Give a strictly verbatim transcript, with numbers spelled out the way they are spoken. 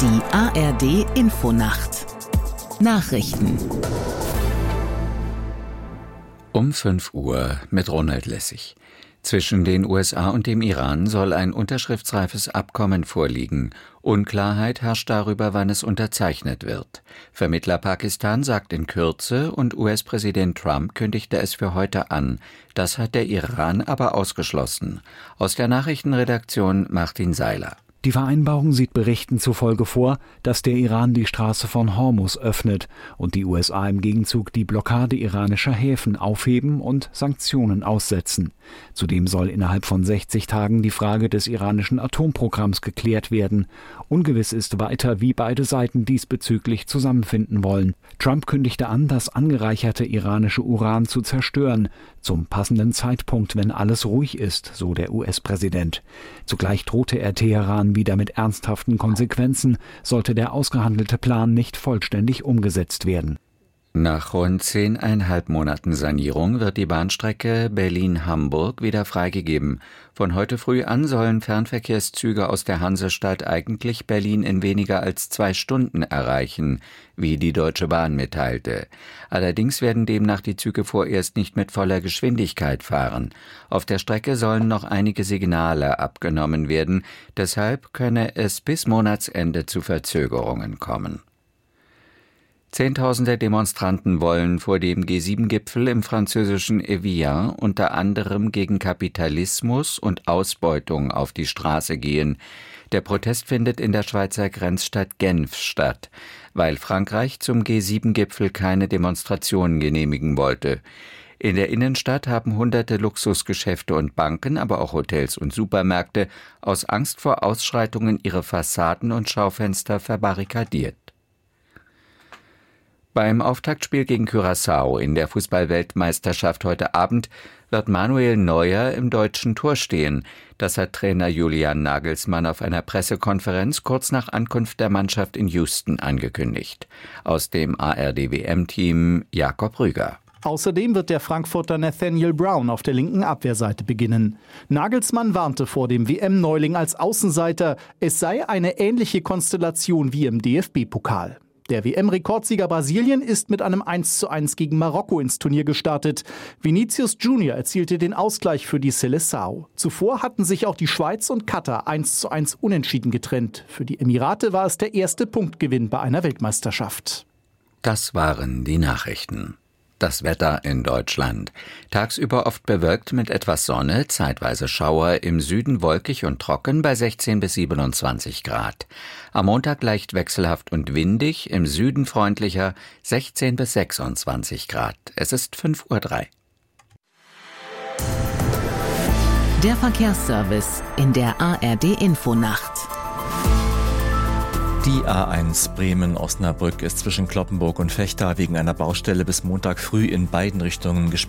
Die A R D Infonacht Nachrichten Um fünf Uhr mit Ronald Lessig. Zwischen den U S A und dem Iran soll ein unterschriftsreifes Abkommen vorliegen. Unklarheit herrscht darüber, wann es unterzeichnet wird. Vermittler Pakistan sagt in Kürze und U S-Präsident Trump kündigte es für heute an. Das hat der Iran aber ausgeschlossen. Aus der Nachrichtenredaktion Martin Seiler. Die Vereinbarung sieht Berichten zufolge vor, dass der Iran die Straße von Hormuz öffnet und die U S A im Gegenzug die Blockade iranischer Häfen aufheben und Sanktionen aussetzen. Zudem soll innerhalb von sechzig Tagen die Frage des iranischen Atomprogramms geklärt werden. Ungewiss ist weiter, wie beide Seiten diesbezüglich zusammenfinden wollen. Trump kündigte an, das angereicherte iranische Uran zu zerstören, zum passenden Zeitpunkt, wenn alles ruhig ist, so der U S-Präsident. Zugleich drohte er Teheran wieder mit ernsthaften Konsequenzen, sollte der ausgehandelte Plan nicht vollständig umgesetzt werden. Nach rund zehneinhalb Monaten Sanierung wird die Bahnstrecke Berlin-Hamburg wieder freigegeben. Von heute früh an sollen Fernverkehrszüge aus der Hansestadt eigentlich Berlin in weniger als zwei Stunden erreichen, wie die Deutsche Bahn mitteilte. Allerdings werden demnach die Züge vorerst nicht mit voller Geschwindigkeit fahren. Auf der Strecke sollen noch einige Signale abgenommen werden, deshalb könne es bis Monatsende zu Verzögerungen kommen. Zehntausende Demonstranten wollen vor dem G sieben Gipfel im französischen Evian unter anderem gegen Kapitalismus und Ausbeutung auf die Straße gehen. Der Protest findet in der Schweizer Grenzstadt Genf statt, weil Frankreich zum G sieben Gipfel keine Demonstrationen genehmigen wollte. In der Innenstadt haben hunderte Luxusgeschäfte und Banken, aber auch Hotels und Supermärkte aus Angst vor Ausschreitungen ihre Fassaden und Schaufenster verbarrikadiert. Beim Auftaktspiel gegen Curaçao in der Fußball-Weltmeisterschaft heute Abend wird Manuel Neuer im deutschen Tor stehen. Das hat Trainer Julian Nagelsmann auf einer Pressekonferenz kurz nach Ankunft der Mannschaft in Houston angekündigt. Aus dem A R D W M-Team Jakob Rüger. Außerdem wird der Frankfurter Nathaniel Brown auf der linken Abwehrseite beginnen. Nagelsmann warnte vor dem W M-Neuling als Außenseiter, es sei eine ähnliche Konstellation wie im D F B-Pokal. Der W M-Rekordsieger Brasilien ist mit einem eins zu eins gegen Marokko ins Turnier gestartet. Vinicius Junior erzielte den Ausgleich für die Seleção. Zuvor hatten sich auch die Schweiz und Katar eins zu eins unentschieden getrennt. Für die Emirate war es der erste Punktgewinn bei einer Weltmeisterschaft. Das waren die Nachrichten. Das Wetter in Deutschland. Tagsüber oft bewölkt mit etwas Sonne, zeitweise Schauer, im Süden wolkig und trocken bei sechzehn bis siebenundzwanzig Grad. Am Montag leicht wechselhaft und windig, im Süden freundlicher, sechzehn bis sechsundzwanzig Grad. Es ist fünf Uhr drei. Der Verkehrsservice in der A R D Infonacht. Die A eins Bremen-Osnabrück ist zwischen Cloppenburg und Vechta wegen einer Baustelle bis Montag früh in beiden Richtungen gesperrt.